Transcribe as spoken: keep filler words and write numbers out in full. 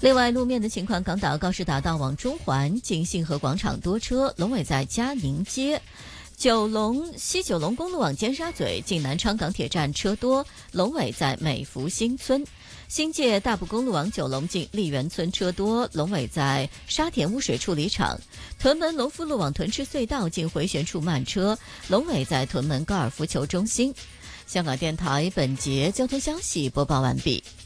另外，路面的情况，港岛高士达道往中环经信和广场多车，龙尾在嘉宁街。九龙西九龙公路往尖沙咀进南昌港铁站车多，龙尾在美福新村。新界大埔公路往九龙进丽园村车多，龙尾在沙田污水处理厂。屯门隆福路往屯赤隧道进回旋处慢车，龙尾在屯门高尔夫球中心。香港电台本节交通消息播报完毕。